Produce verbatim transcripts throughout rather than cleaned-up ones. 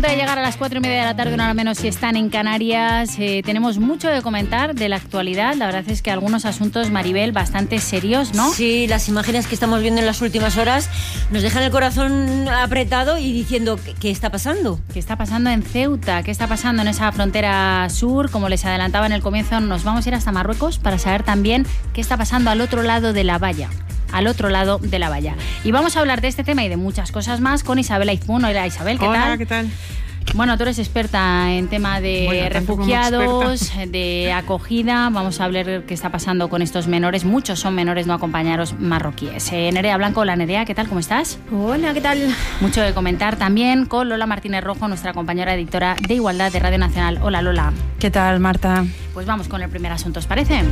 punto de llegar a las cuatro y media de la tarde, una hora menos si están en Canarias. Eh, tenemos mucho de comentar de la actualidad. La verdad es que algunos asuntos, Maribel, bastante serios, ¿no? Sí, las imágenes que estamos viendo en las últimas horas nos dejan el corazón apretado y diciendo ¿qué, qué está pasando? ¿Qué está pasando en Ceuta? ¿Qué está pasando en esa frontera sur? Como les adelantaba en el comienzo, nos vamos a ir hasta Marruecos para saber también qué está pasando al otro lado de la valla. al otro lado de la valla. Y vamos a hablar de este tema y de muchas cosas más con Isabel Aizpún. Hola, Isabel, ¿qué Hola, tal? Hola, ¿qué tal? Bueno, tú eres experta en tema de bueno, refugiados, de acogida. Vamos a hablar qué está pasando con estos menores. Muchos son menores no acompañados marroquíes. Eh, Nerea Blanco, hola Nerea, ¿qué tal? ¿Cómo estás? Hola, ¿qué tal? Mucho de comentar también con Lola Martínez Rojo, nuestra compañera editora de Igualdad de Radio Nacional. Hola, Lola. ¿Qué tal, Marta? Pues vamos con el primer asunto, ¿os parece?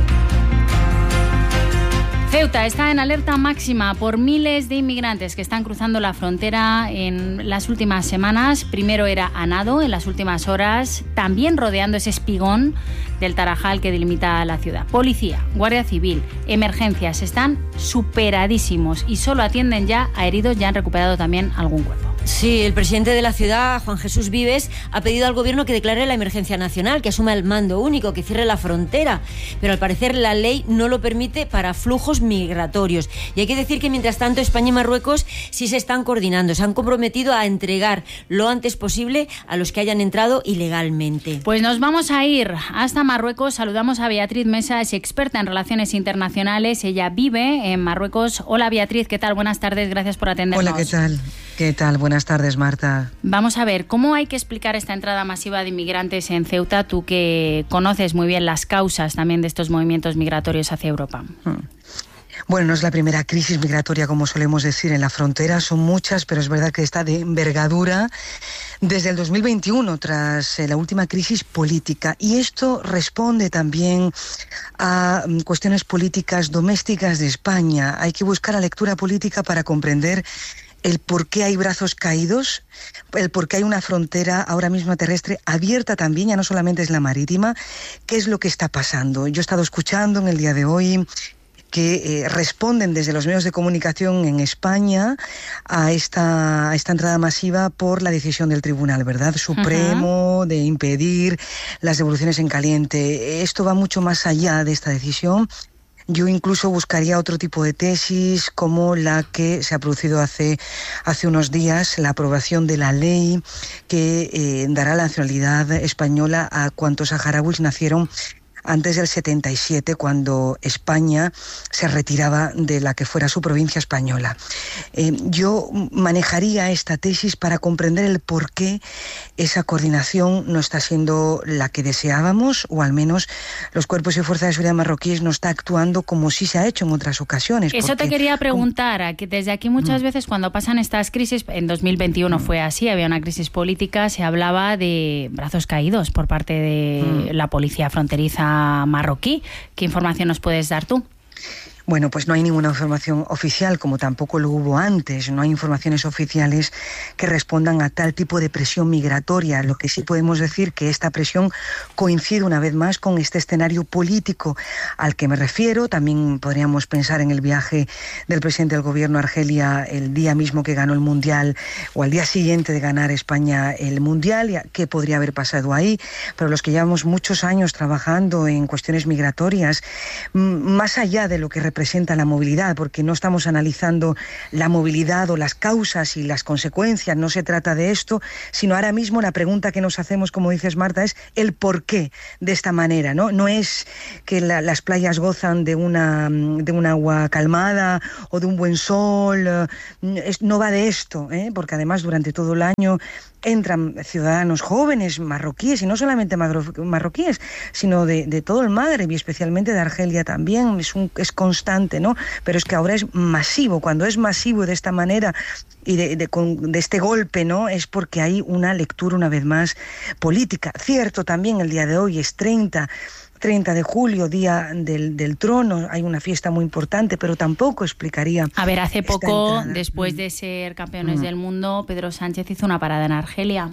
Ceuta está en alerta máxima por miles de inmigrantes que están cruzando la frontera en las últimas semanas. Primero era a nado en las últimas horas, también rodeando ese espigón del Tarajal que delimita la ciudad. Policía, Guardia Civil, emergencias están superadísimos y solo atienden ya a heridos. Ya han recuperado también algún cuerpo. Sí, el presidente de la ciudad, Juan Jesús Vives, ha pedido al gobierno que declare la emergencia nacional, que asuma el mando único, que cierre la frontera. Pero al parecer la ley no lo permite para flujos migratorios. Y hay que decir que mientras tanto España y Marruecos sí se están coordinando, se han comprometido a entregar lo antes posible a los que hayan entrado ilegalmente. Pues nos vamos a ir hasta Marruecos. Saludamos a Beatriz Mesa, es experta en relaciones internacionales. Ella vive en Marruecos. Hola Beatriz, ¿qué tal? Buenas tardes, gracias por atendernos. Hola, ¿qué tal? ¿Qué tal? Buenas tardes, Marta. Vamos a ver, ¿cómo hay que explicar esta entrada masiva de inmigrantes en Ceuta? Tú que conoces muy bien las causas también de estos movimientos migratorios hacia Europa. Hmm. Bueno, no es la primera crisis migratoria, como solemos decir, en la frontera. Son muchas, pero es verdad que está de envergadura desde el dos mil veintiuno, tras eh, la última crisis política. Y esto responde también a um, cuestiones políticas domésticas de España. Hay que buscar la lectura política para comprender el por qué hay brazos caídos, el por qué hay una frontera ahora mismo terrestre abierta también, ya no solamente es la marítima. ¿Qué es lo que está pasando? Yo he estado escuchando en el día de hoy que eh, responden desde los medios de comunicación en España a esta, a esta entrada masiva por la decisión del Tribunal, ¿verdad? Supremo, uh-huh. de impedir las devoluciones en caliente. Esto va mucho más allá de esta decisión. Yo incluso buscaría otro tipo de tesis, como la que se ha producido hace, hace unos días, la aprobación de la ley que eh, dará la nacionalidad española a cuantos saharauis nacieron antes del setenta y siete, cuando España se retiraba de la que fuera su provincia española. Eh, yo manejaría esta tesis para comprender el por qué esa coordinación no está siendo la que deseábamos, o al menos los cuerpos y fuerzas de seguridad marroquíes no está actuando como sí se ha hecho en otras ocasiones. Eso porque, te quería preguntar, que desde aquí muchas mm. veces cuando pasan estas crisis, en dos mil veintiuno mm. fue así, había una crisis política, se hablaba de brazos caídos por parte de mm. la policía fronteriza marroquí. ¿Qué información nos puedes dar tú? Bueno, pues no hay ninguna información oficial, como tampoco lo hubo antes. No hay informaciones oficiales que respondan a tal tipo de presión migratoria. Lo que sí podemos decir que esta presión coincide una vez más con este escenario político al que me refiero. También podríamos pensar en el viaje del presidente del gobierno a Argelia el día mismo que ganó el Mundial, o al día siguiente de ganar España el Mundial. ¿Qué podría haber pasado ahí? Pero los que llevamos muchos años trabajando en cuestiones migratorias, más allá de lo que representa presenta la movilidad, porque no estamos analizando la movilidad o las causas y las consecuencias, no se trata de esto, sino ahora mismo la pregunta que nos hacemos, como dices Marta, es el por qué de esta manera, ¿no? No es que la, las playas gozan de una de un agua calmada o de un buen sol, es, no va de esto, ¿eh? Porque además durante todo el año entran ciudadanos jóvenes marroquíes, y no solamente marroquíes, sino de, de todo el Magreb y especialmente de Argelia también. Es, un, es constante, ¿no? Pero es que ahora es masivo. Cuando es masivo de esta manera y de, de, con, de este golpe, ¿no? Es porque hay una lectura una vez más política. Cierto, también el día de hoy es treinta de julio, día del, del trono, hay una fiesta muy importante, pero tampoco explicaría. A ver, hace poco, después de ser campeones mm. del mundo, Pedro Sánchez hizo una parada en Argelia.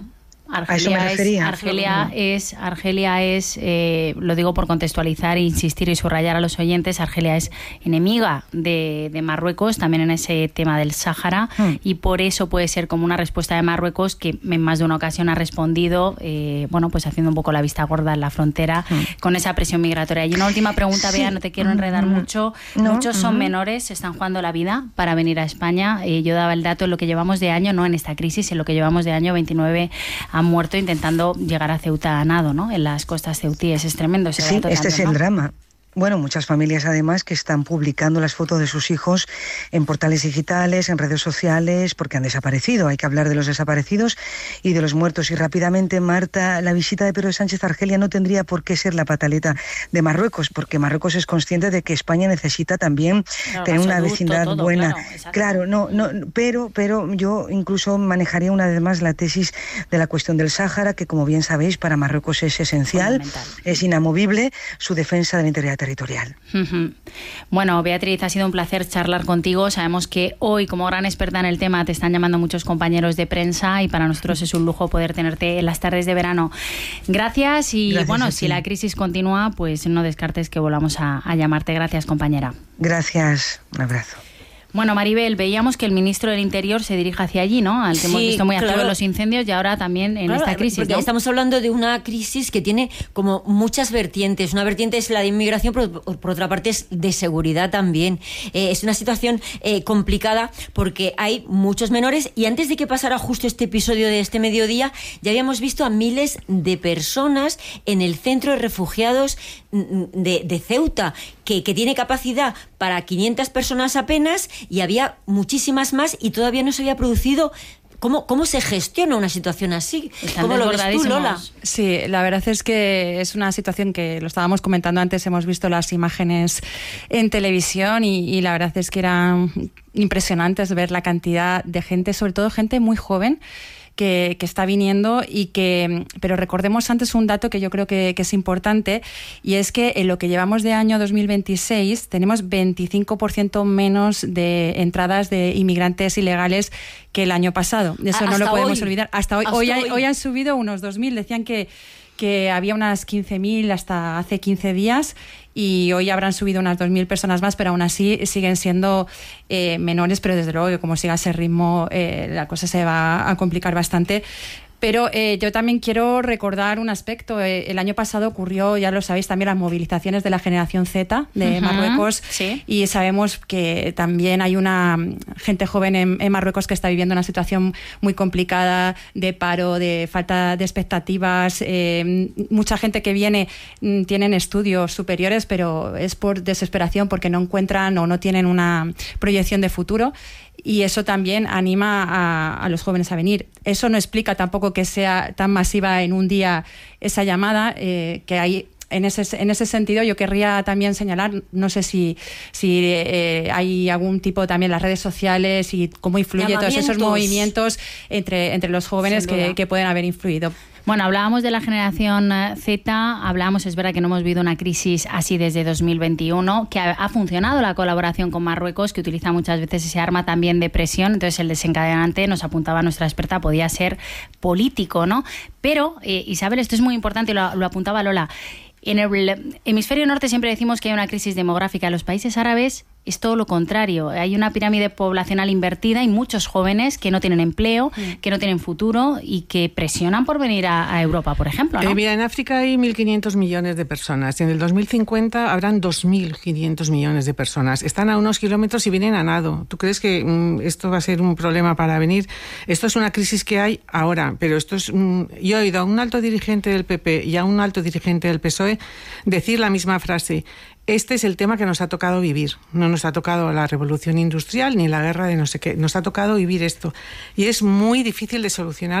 Argelia a eso me refería. Es, Argelia es, Argelia es eh, lo digo por contextualizar, insistir y subrayar a los oyentes, Argelia es enemiga de, de Marruecos, también en ese tema del Sáhara, mm. y por eso puede ser como una respuesta de Marruecos, que en más de una ocasión ha respondido, eh, bueno, pues haciendo un poco la vista gorda en la frontera, mm. con esa presión migratoria. Y una última pregunta, sí. Bea, no te quiero enredar mm. mucho. No. Muchos son mm. menores, se están jugando la vida para venir a España. Eh, yo daba el dato en lo que llevamos de año, no en esta crisis, en lo que llevamos de año, veintinueve han muerto intentando llegar a Ceuta a nado, ¿no? En las costas ceutíes. Es tremendo ese sí, dato este también, es el ¿no? drama. Bueno, muchas familias además que están publicando las fotos de sus hijos en portales digitales, en redes sociales, porque han desaparecido. Hay que hablar de los desaparecidos y de los muertos. Y rápidamente, Marta, la visita de Pedro Sánchez a Argelia no tendría por qué ser la pataleta de Marruecos, porque Marruecos es consciente de que España necesita también claro, tener una vecindad todo, buena. Claro, claro, no, no, pero, pero yo incluso manejaría una vez más la tesis de la cuestión del Sáhara, que como bien sabéis, para Marruecos es esencial, es inamovible su defensa del integridad territorial. Uh-huh. Bueno, Beatriz, ha sido un placer charlar contigo. Sabemos que hoy, como gran experta en el tema, te están llamando muchos compañeros de prensa y para nosotros es un lujo poder tenerte en las tardes de verano. Gracias y Gracias bueno, si la crisis continúa, pues no descartes que volvamos a, a llamarte. Gracias, compañera. Gracias, un abrazo. Bueno, Maribel, veíamos que el ministro del Interior se dirige hacia allí, ¿no? Al que sí, hemos visto muy activo en los incendios y ahora también en claro, esta crisis, porque ¿no? Estamos hablando de una crisis que tiene como muchas vertientes. Una vertiente es la de inmigración, pero por otra parte es de seguridad también. Eh, es una situación eh, complicada porque hay muchos menores y antes de que pasara justo este episodio de este mediodía, ya habíamos visto a miles de personas en el centro de refugiados de, de Ceuta, que, que tiene capacidad para quinientas personas apenas y había muchísimas más y todavía no se había producido. ¿Cómo, ¿Cómo se gestiona una situación así? Están ¿Cómo lo ves tú, Lola? Sí, la verdad es que es una situación que lo estábamos comentando antes, hemos visto las imágenes en televisión y, y la verdad es que eran impresionantes ver la cantidad de gente, sobre todo gente muy joven, Que, que está viniendo y que, pero recordemos antes un dato que yo creo que, que es importante y es que en lo que llevamos de año dos mil veintiséis tenemos veinticinco por ciento menos de entradas de inmigrantes ilegales que el año pasado. Eso no lo podemos hoy. olvidar. Hasta hoy, hasta hoy, hoy. hoy han subido unos dos mil, decían que, que había unas quince mil hasta hace quince días y hoy habrán subido unas dos mil personas más, pero aún así siguen siendo eh, menores, pero desde luego que como siga ese ritmo eh, la cosa se va a complicar bastante. Pero eh, yo también quiero recordar un aspecto. Eh, el año pasado ocurrió, ya lo sabéis, también las movilizaciones de la generación Z de uh-huh, Marruecos. Sí. Y sabemos que también hay una gente joven en, en Marruecos que está viviendo una situación muy complicada de paro, de falta de expectativas. Eh, mucha gente que viene mm, tienen estudios superiores, pero es por desesperación porque no encuentran o no tienen una proyección de futuro. Y eso también anima a, a los jóvenes a venir. Eso no explica tampoco que sea tan masiva en un día esa llamada, eh, que hay... En ese, en ese sentido yo querría también señalar, no sé si, si eh, hay algún tipo también las redes sociales y cómo influye todos esos movimientos entre, entre los jóvenes que, que pueden haber influido. Bueno, hablábamos de la generación Z, hablábamos, es verdad que no hemos vivido una crisis así desde dos mil veintiuno, que ha, ha funcionado la colaboración con Marruecos, que utiliza muchas veces ese arma también de presión, entonces el desencadenante, nos apuntaba nuestra experta, podía ser político, ¿no? Pero, eh, Isabel, esto es muy importante y lo, lo apuntaba Lola, en el hemisferio norte siempre decimos que hay una crisis demográfica. En los países árabes es todo lo contrario. Hay una pirámide poblacional invertida y muchos jóvenes que no tienen empleo, mm. que no tienen futuro y que presionan por venir a, a Europa, por ejemplo, ¿no? Eh, mira, en África hay mil quinientos millones de personas. En el dos mil cincuenta habrán dos mil quinientos millones de personas. Están a unos kilómetros y vienen a nado. ¿Tú crees que mm, esto va a ser un problema para venir? Esto es una crisis que hay ahora, pero esto es... Mm, yo he oído a un alto dirigente del P P y a un alto dirigente del P S O E decir la misma frase. Este es el tema que nos ha tocado vivir. No nos ha tocado la revolución industrial ni la guerra de no sé qué. Nos ha tocado vivir esto. Y es muy difícil de solucionar